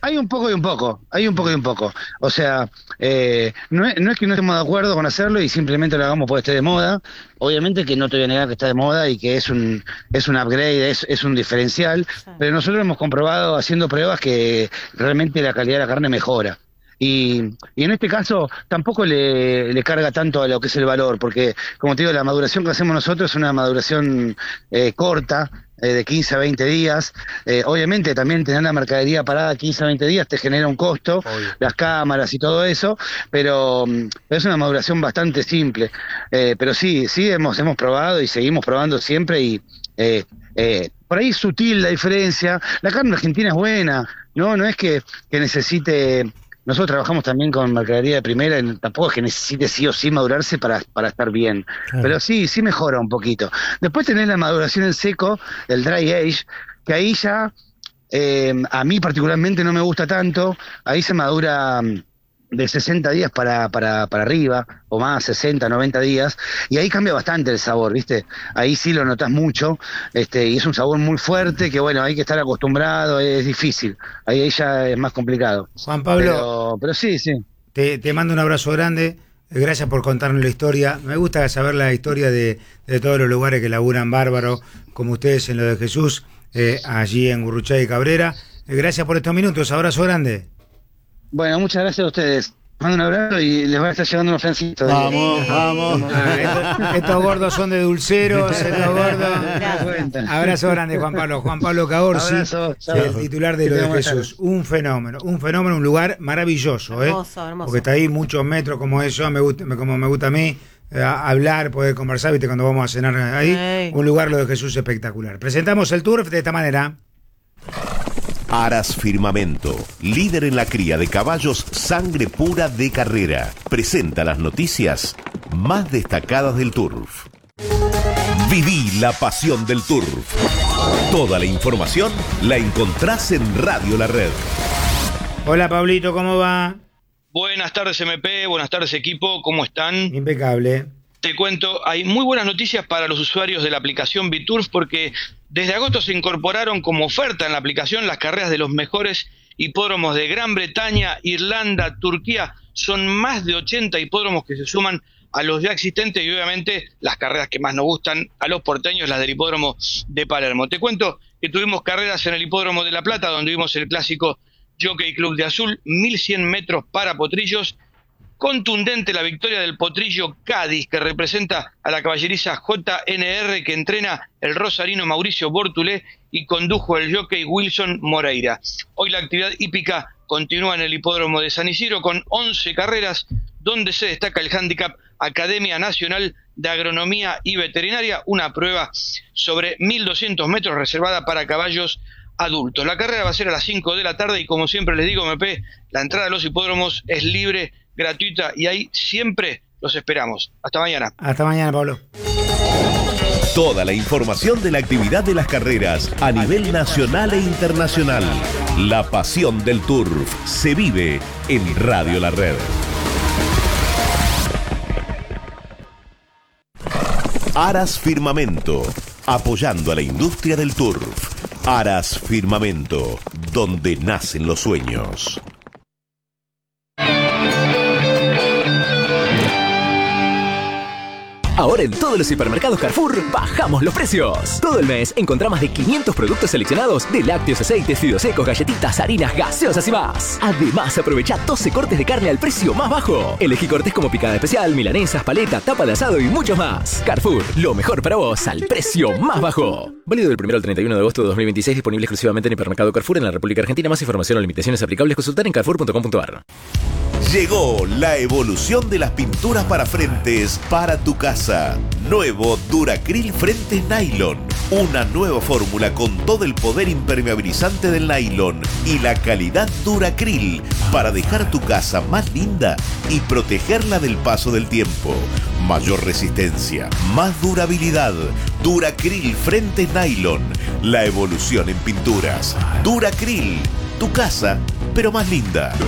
Hay un poco y un poco, O sea, no es que no estemos de acuerdo con hacerlo y simplemente lo hagamos porque esté de moda. Obviamente que no te voy a negar que está de moda y que es un upgrade, es un diferencial, Sí. pero nosotros hemos comprobado haciendo pruebas que realmente la calidad de la carne mejora. Y en este caso tampoco le carga tanto a lo que es el valor, porque como te digo, la maduración que hacemos nosotros es una maduración corta, de 15 a 20 días. Obviamente también tener la mercadería parada 15 a 20 días te genera un costo, Obvio. las cámaras y todo eso, pero es una maduración bastante simple. Pero sí hemos probado y seguimos probando siempre y por ahí es sutil la diferencia. La carne argentina es buena, no es que necesite. Nosotros trabajamos también con mercadería de primera, y tampoco es que necesite sí o sí madurarse para estar bien, Claro. pero sí mejora un poquito. Después tenés la maduración en seco, el dry age, que ahí ya, a mí particularmente no me gusta tanto, ahí se madura de 60 días para arriba, o más, 60, 90 días, y ahí cambia bastante el sabor, ¿viste? Ahí sí lo notás mucho, y es un sabor muy fuerte, que bueno, hay que estar acostumbrado, es difícil, ahí ya es más complicado. Juan Pablo, Pero sí. te mando un abrazo grande. Gracias por contarnos la historia. Me gusta saber la historia de todos los lugares que laburan bárbaro, como ustedes en lo de Jesús, allí en Gurruchaga y Cabrera. Gracias por estos minutos. Abrazo grande. Bueno, muchas gracias a ustedes. Mando un abrazo y les va a estar llegando unos flancitos. Vamos. Estos gordos son de dulceros, estos gordos. Gracias. Abrazo grande, Juan Pablo. Juan Pablo Caorsi, Abrazo, chao. el titular de Que lo de tengan buenas Jesús. Un fenómeno, un lugar maravilloso, Hermoso, hermoso. Porque está ahí muchos metros, como eso, como me gusta a mí, hablar, poder conversar, viste, cuando vamos a cenar ahí. Ey. Un lugar, lo de Jesús, espectacular. Presentamos el Turf de esta manera. Aras Firmamento, líder en la cría de caballos sangre pura de carrera, presenta las noticias más destacadas del turf. Viví la pasión del turf. Toda la información la encontrás en Radio La Red. Hola, Pablito, ¿cómo va? Buenas tardes MP, buenas tardes equipo, ¿cómo están? Impecable. Te cuento, hay muy buenas noticias para los usuarios de la aplicación Biturf porque desde agosto se incorporaron como oferta en la aplicación las carreras de los mejores hipódromos de Gran Bretaña, Irlanda, Turquía. Son más de 80 hipódromos que se suman a los ya existentes y obviamente las carreras que más nos gustan a los porteños, las del hipódromo de Palermo. Te cuento que tuvimos carreras en el hipódromo de La Plata, donde vimos el clásico Jockey Club de Azul, 1100 metros para potrillos. Contundente la victoria del potrillo Cádiz, que representa a la caballeriza JNR que entrena el rosarino Mauricio Bortulé y condujo el jockey Wilson Moreira. Hoy la actividad hípica continúa en el hipódromo de San Isidro con 11 carreras, donde se destaca el handicap Academia Nacional de Agronomía y Veterinaria, una prueba sobre 1200 metros reservada para caballos adultos. La carrera va a ser a las 5 de la tarde y como siempre les digo, MP, la entrada a los hipódromos es libre, gratuita y ahí siempre los esperamos. Hasta mañana. Hasta mañana, Pablo. Toda la información de la actividad de las carreras a nivel nacional e internacional. La pasión del turf se vive en Radio La Red. Aras Firmamento, apoyando a la industria del turf. Aras Firmamento, donde nacen los sueños. Ahora en todos los hipermercados Carrefour bajamos los precios. Todo el mes encontrá más de 500 productos seleccionados de lácteos, aceites, fideos secos, galletitas, harinas, gaseosas y más. Además, aprovecha 12 cortes de carne al precio más bajo. Elegí cortes como picada especial, milanesas, paleta, tapa de asado y muchos más. Carrefour, lo mejor para vos al precio más bajo. Válido del 1 al 31 de agosto de 2026, disponible exclusivamente en hipermercado Carrefour en la República Argentina. Más información o limitaciones aplicables consultar en carrefour.com.ar. Llegó la evolución de las pinturas para frentes para tu casa. Nuevo Duracril Frentes Nylon. Una nueva fórmula con todo el poder impermeabilizante del nylon y la calidad Duracril para dejar tu casa más linda y protegerla del paso del tiempo. Mayor resistencia, más durabilidad. Duracril Frentes Nylon. La evolución en pinturas. Duracril, tu casa, pero más linda.